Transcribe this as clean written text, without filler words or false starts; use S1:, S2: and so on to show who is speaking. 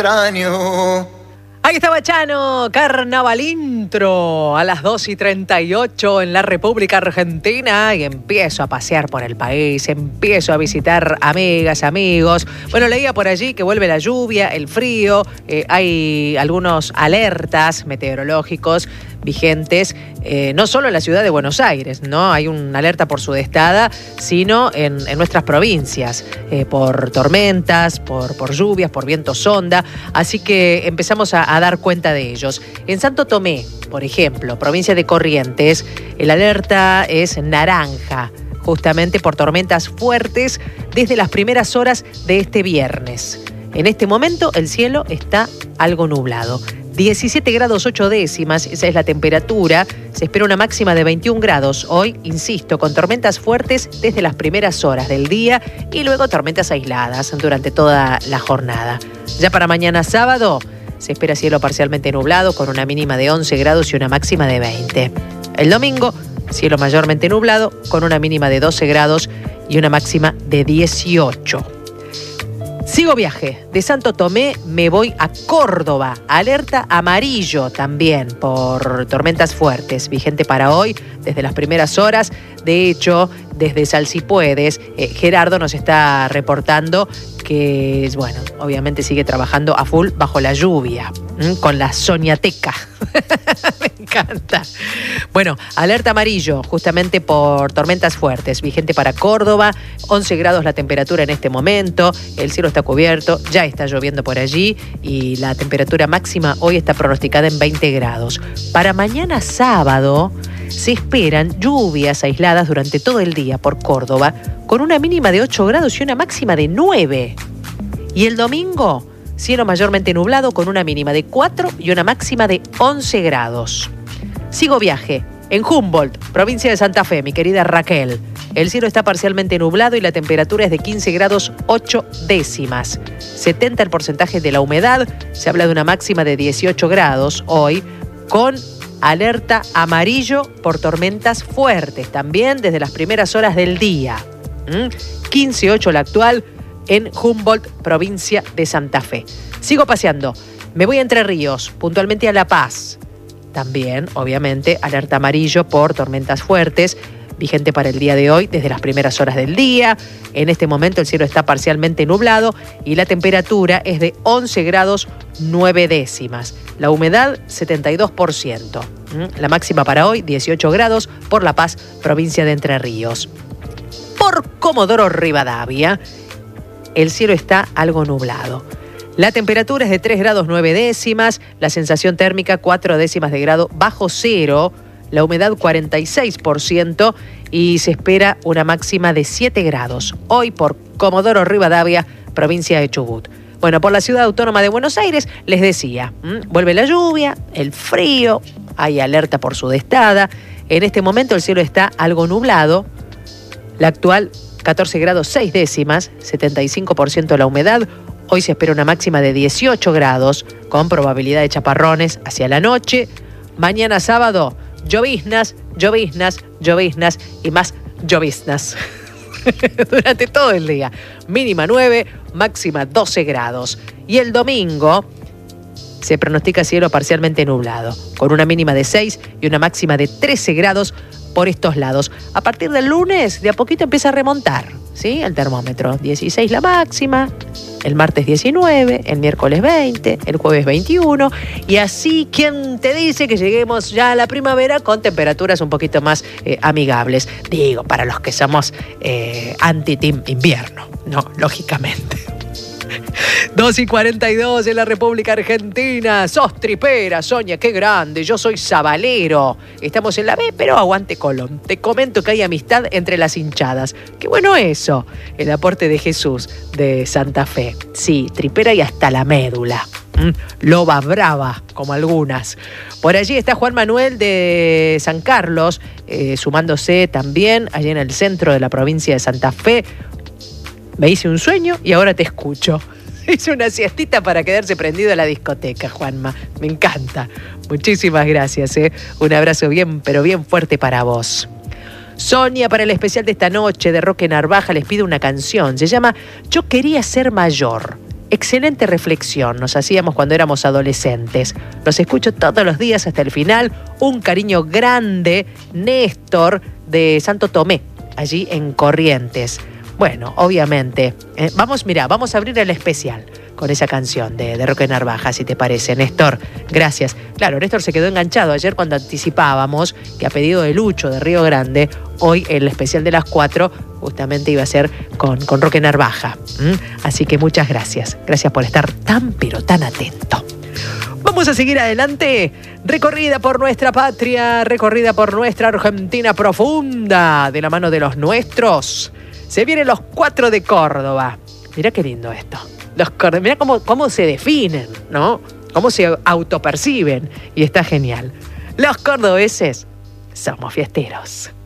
S1: Ahí estaba Chano, Carnaval Intro, a las 2:38 en la República Argentina, y empiezo a pasear por el país, empiezo a visitar amigas, amigos. Bueno, leía por allí que vuelve la lluvia, el frío, hay algunos alertas meteorológicos vigentes, no solo en la ciudad de Buenos Aires, ¿no? Hay una alerta por sudestada, sino en nuestras provincias, por tormentas, por lluvias, por viento sonda, así que empezamos a dar cuenta de ellos. En Santo Tomé, por ejemplo, provincia de Corrientes, el alerta es naranja, justamente por tormentas fuertes desde las primeras horas de este viernes. En este momento el cielo está algo nublado. 17 grados 8 décimas, esa es la temperatura. Se espera una máxima de 21 grados. Hoy, insisto, con tormentas fuertes desde las primeras horas del día y luego tormentas aisladas durante toda la jornada. Ya para mañana sábado se espera cielo parcialmente nublado con una mínima de 11 grados y una máxima de 20. El domingo, cielo mayormente nublado con una mínima de 12 grados y una máxima de 18. Sigo viaje. De Santo Tomé me voy a Córdoba. Alerta amarillo también por tormentas fuertes. Vigente para hoy desde las primeras horas. De hecho, desde Sal Si Puedes, Gerardo nos está reportando que, bueno, obviamente sigue trabajando a full bajo la lluvia, con la soñateca. Me encanta. Bueno, alerta amarillo justamente por tormentas fuertes. Vigente para Córdoba, 11 grados la temperatura en este momento. El cielo está cubierto, ya está lloviendo por allí y la temperatura máxima hoy está pronosticada en 20 grados. Para mañana sábado se esperan lluvias aisladas durante todo el día por Córdoba, con una mínima de 8 grados y una máxima de 9. Y el domingo, cielo mayormente nublado con una mínima de 4 y una máxima de 11 grados. Sigo viaje. En Humboldt, provincia de Santa Fe, mi querida Raquel, el cielo está parcialmente nublado y la temperatura es de 15 grados 8 décimas. 70 el porcentaje de la humedad. Se habla de una máxima de 18 grados hoy, con alerta amarillo por tormentas fuertes, también desde las primeras horas del día. 15:08 la actual en Humboldt, provincia de Santa Fe. Sigo paseando. Me voy a Entre Ríos, puntualmente a La Paz. También, obviamente, alerta amarillo por tormentas fuertes, vigente para el día de hoy desde las primeras horas del día. En este momento el cielo está parcialmente nublado y la temperatura es de 11 grados 9 décimas. La humedad, 72%. La máxima para hoy, 18 grados por La Paz, provincia de Entre Ríos. Por Comodoro Rivadavia, el cielo está algo nublado. La temperatura es de 3 grados 9 décimas, la sensación térmica 4 décimas de grado bajo cero, la humedad 46% y se espera una máxima de 7 grados. Hoy por Comodoro Rivadavia, provincia de Chubut. Bueno, por la ciudad autónoma de Buenos Aires, les decía, vuelve la lluvia, el frío, hay alerta por sudestada. En este momento el cielo está algo nublado. La actual 14 grados 6 décimas, 75% la humedad. Hoy se espera una máxima de 18 grados, con probabilidad de chaparrones hacia la noche. Mañana sábado, lloviznas, lloviznas, lloviznas y más lloviznas. Durante todo el día. Mínima 9, máxima 12 grados. Y el domingo se pronostica cielo parcialmente nublado, con una mínima de 6 y una máxima de 13 grados por estos lados. A partir del lunes, de a poquito empieza a remontar, ¿sí? El termómetro, 16 la máxima, el martes 19, el miércoles 20, el jueves 21, y así, ¿quién te dice que lleguemos ya a la primavera con temperaturas un poquito más amigables? Digo, para los que somos anti-team invierno, no, lógicamente. 2:42 en la República Argentina. Sos tripera, Sonia, qué grande. Yo soy sabalero. Estamos en la B, pero aguante Colón. Te comento que hay amistad entre las hinchadas. Qué bueno eso. El aporte de Jesús de Santa Fe. Sí, tripera y hasta la médula. Loba brava, como algunas. Por allí está Juan Manuel de San Carlos, sumándose también allí en el centro de la provincia de Santa Fe. Me hice un sueño y ahora te escucho. Hice una siestita para quedarse prendido a la discoteca, Juanma. Me encanta. Muchísimas gracias. Un abrazo bien, pero bien fuerte para vos. Sonia, para el especial de esta noche de Roque Narvaja, les pido una canción. Se llama Yo quería ser mayor. excelente reflexión nos hacíamos cuando éramos adolescentes. Los escucho todos los días hasta el final. Un cariño grande, Néstor de Santo Tomé, allí en Corrientes. Bueno, obviamente, vamos a abrir el especial con esa canción de Roque Narvaja, si te parece, Néstor. Gracias. Claro, Néstor se quedó enganchado ayer cuando anticipábamos que a pedido de Lucho de Río Grande, hoy el especial de las 4 justamente iba a ser con Roque Narvaja. Así que muchas gracias. Gracias por estar tan, pero tan atento. Vamos a seguir adelante. Recorrida por nuestra patria, recorrida por nuestra Argentina profunda, de la mano de los nuestros. Se vienen los 4 de Córdoba. Mirá qué lindo esto. Mirá cómo se definen, ¿no? Cómo se autoperciben. Y está genial. Los cordobeses somos fiesteros.